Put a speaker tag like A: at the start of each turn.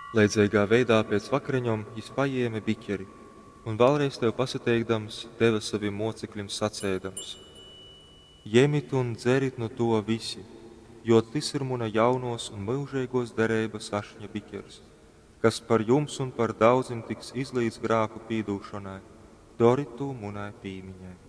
A: Leidzīgā veidā pēc vakariņom jis pajieme biķeri, un vēlreiz tev pasateikdams, deva saviem mocekļiem sacēdams: Jemit un dzerit no to visi, jo tas ir muna jaunos un mūžīgos derības ašņa biķers, kas par jums un par daudziem tiks izlīdz grāku pīdūšanai. Dori to munai pīmiņai.